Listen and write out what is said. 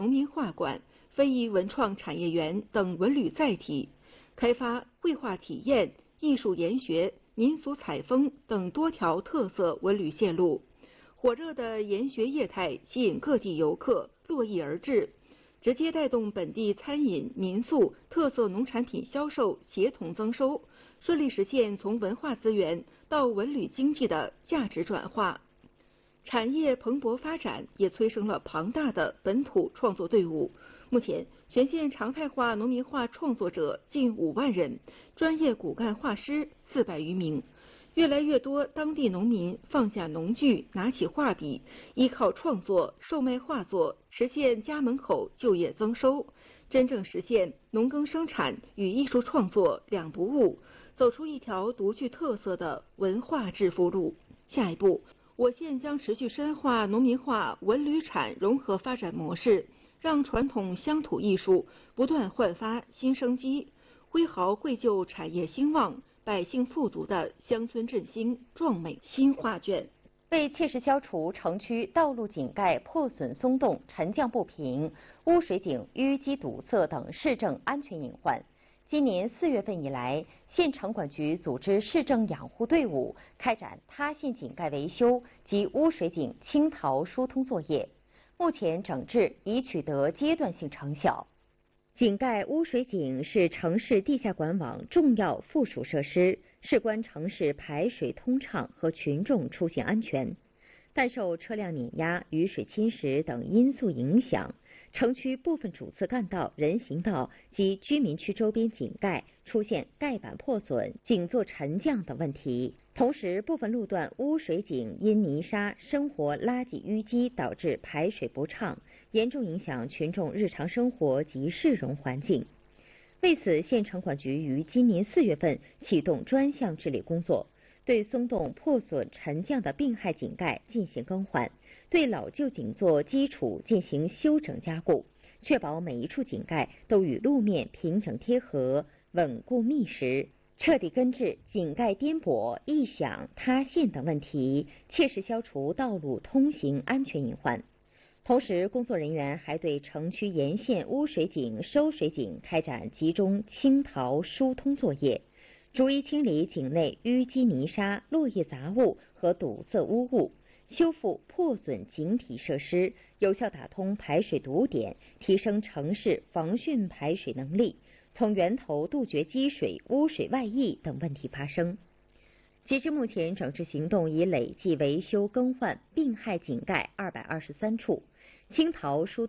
农民画馆、非遗文创产业园等文旅载体，开发绘画体验、艺术研学、民俗采风等多条特色文旅线路。火热的研学业态吸引各地游客络绎而至，直接带动本地餐饮、民宿、特色农产品销售协同增收，顺利实现从文化资源到文旅经济的价值转化。产业蓬勃发展也催生了庞大的本土创作队伍。目前，全县常态化农民画创作者近5万人，专业骨干画师400余名。越来越多当地农民放下农具，拿起画笔，依靠创作售卖画作，实现家门口就业增收，真正实现农耕生产与艺术创作两不误，走出一条独具特色的文化致富路。下一步，我县将持续深化农民画文旅产融合发展模式，让传统乡土艺术不断焕发新生机，挥毫绘就产业兴旺、百姓富足的乡村振兴壮美新画卷。 为切实消除城区道路井盖破损松动、沉降不平、污水井淤积堵塞等市政安全隐患，今年4月份以来，县城管局组织市政养护队伍开展塌陷井盖维修及污水井清淘疏通作业，目前整治已取得阶段性成效。井盖污水井是城市地下管网重要附属设施，事关城市排水通畅和群众出行安全。但受车辆碾压、雨水侵蚀等因素影响，城区部分主次干道、人行道及居民区周边井盖出现盖板破损、井座沉降等问题。同时，部分路段污水井因泥沙、生活垃圾淤积导致排水不畅，严重影响群众日常生活及市容环境。为此，县城管局于今年4月份启动专项治理工作，对松动、破损、沉降的病害井盖进行更换，对老旧井座基础进行修整加固，确保每一处井盖都与路面平整贴合、稳固密实，彻底根治井盖颠簸、异响、塌陷等问题，切实消除道路通行安全隐患。同时，工作人员还对城区沿线污水井、收水井开展集中清淘疏通作业，逐一清理井内淤积泥沙、落叶杂物和堵塞污物，修复破损井体设施，有效打通排水堵点，提升城市防汛排水能力，从源头杜绝积水、污水外溢等问题发生。截至目前，整治行动已累计维修更换病害井盖223处，清淘疏